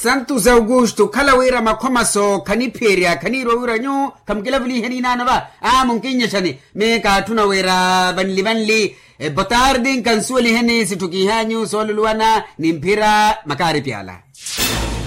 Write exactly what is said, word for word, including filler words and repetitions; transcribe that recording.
Santos Augusto kalawira makomaso kaniperia kaniro wira nyo kamkila vili heni nana ba ah mungkinya shani me ka tuna wira vanli vanli e, botardin kansueli heni situki hanyu soluluana nimpira makari piala